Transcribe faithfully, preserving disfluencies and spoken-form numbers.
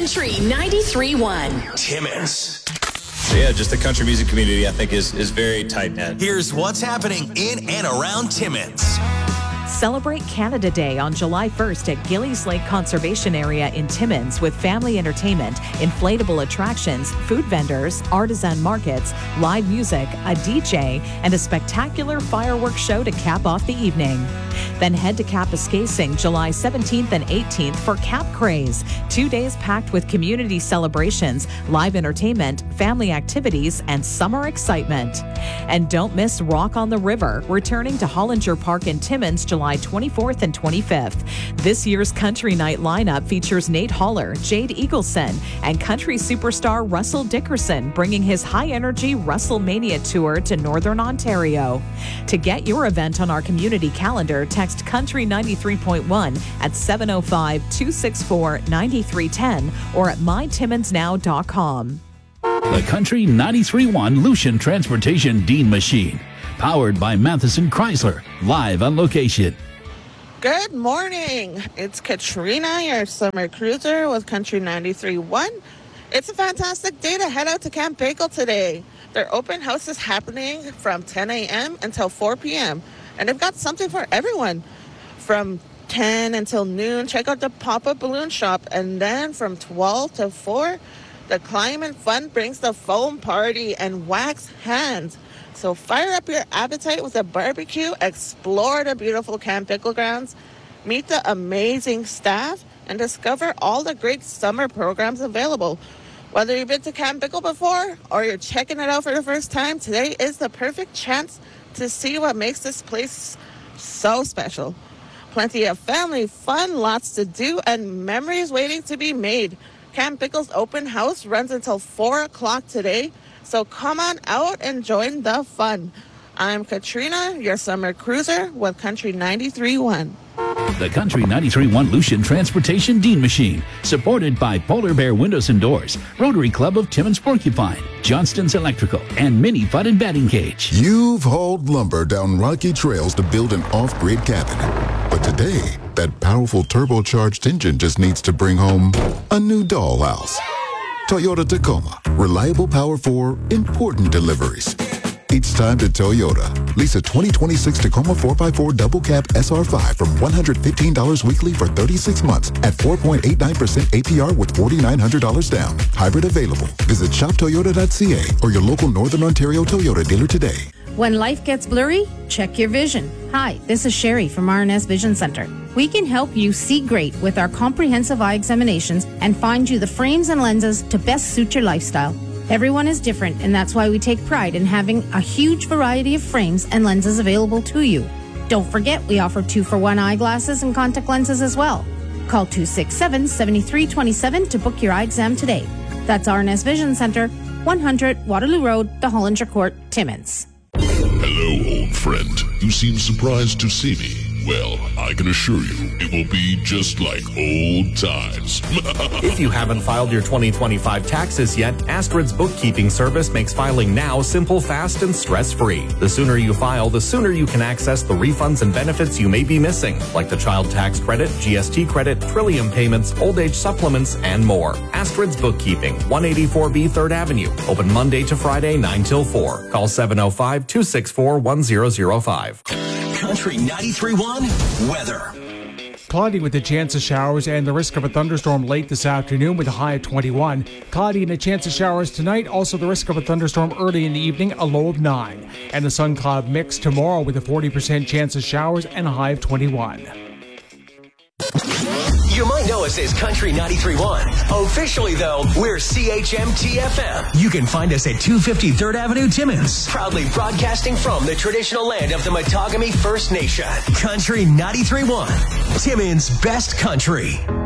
Country ninety-three point one. Timmins. So yeah, just the country music community, I think, is, is very tight-knit. Here's what's happening in and around Timmins. Celebrate Canada Day on July first at Gillies Lake Conservation Area in Timmins with family entertainment, inflatable attractions, food vendors, artisan markets, live music, a D J, and a spectacular fireworks show to cap off the evening. Then head to Kapuskasing July seventeenth and eighteenth for Cap Craze, two days packed with community celebrations, live entertainment, family activities, and summer excitement. And don't miss Rock on the River, returning to Hollinger Park in Timmins July twenty-fourth and twenty-fifth. This year's Country Night lineup features Nate Holler, Jade Eagleson, and country superstar Russell Dickerson, bringing his high-energy WrestleMania tour to Northern Ontario. To get your event on our community calendar, text Country ninety-three point one at seven oh five, two six four, nine three one oh or at my timmins now dot com. The Country ninety-three point one Lucian Transportation Dean Machine. Powered by Matheson Chrysler. Live on location. Good morning. It's Katrina, your summer cruiser with Country ninety-three point one. It's a fantastic day to head out to Camp Bagel today. Their open house is happening from ten a.m. until four p.m. And they've got something for everyone. From ten until noon, check out the pop-up balloon shop. And then from twelve to four, the Climate Fun brings the foam party and wax hands. So fire up your appetite with a barbecue, explore the beautiful Camp Pickle grounds, meet the amazing staff, and discover all the great summer programs available. Whether you've been to Camp Pickle before or you're checking it out for the first time, today is the perfect chance to see what makes this place so special. Plenty of family fun, lots to do, and memories waiting to be made. Camp Pickle's open house runs until four o'clock today. So come on out and join the fun. I'm Katrina, your summer cruiser with Country ninety-three point one. The Country ninety-three point one Lucian Transportation Dean Machine. Supported by Polar Bear Windows and Doors, Rotary Club of Timmins Porcupine, Johnston's Electrical, and Mini Fudded Batting Cage. You've hauled lumber down rocky trails to build an off-grid cabin. But today, that powerful turbocharged engine just needs to bring home a new dollhouse. Toyota Tacoma. Reliable power for important deliveries. It's time to Toyota. Lease a twenty twenty-six Tacoma four by four double cab S R five from one hundred fifteen dollars weekly for thirty-six months at four point eight nine percent A P R with four thousand nine hundred dollars down. Hybrid available. Visit shop toyota dot c a or your local Northern Ontario Toyota dealer today. When life gets blurry, check your vision. Hi, this is Sherry from R N S Vision Center. We can help you see great with our comprehensive eye examinations and find you the frames and lenses to best suit your lifestyle. Everyone is different, and that's why we take pride in having a huge variety of frames and lenses available to you. Don't forget, we offer two-for-one eyeglasses and contact lenses as well. Call two six seven, seven three two seven to book your eye exam today. That's R N S Vision Center, one hundred Waterloo Road, the Hollinger Court, Timmins. Hello, old friend. You seem surprised to see me. Well, I can assure you, it will be just like old times. If you haven't filed your twenty twenty-five taxes yet, Astrid's bookkeeping service makes filing now simple, fast, and stress-free. The sooner you file, the sooner you can access the refunds and benefits you may be missing, like the child tax credit, G S T credit, Trillium payments, old age supplements, and more. Astrid's Bookkeeping, one eighty-four B third Avenue. Open Monday to Friday, nine till four. Call seven oh five, two six four, one zero zero five. Country ninety-three point one weather. Cloudy with a chance of showers and the risk of a thunderstorm late this afternoon with a high of twenty-one. Cloudy and a chance of showers tonight. Also the risk of a thunderstorm early in the evening, a low of nine. And a sun cloud mix tomorrow with a forty percent chance of showers and a high of twenty-one. You might know us as Country ninety-three point one. Officially, though, we're C H M T F M. You can find us at two fifty third Avenue, Timmins. Proudly broadcasting from the traditional land of the Matagami First Nation. Country ninety-three point one. Timmins' best country.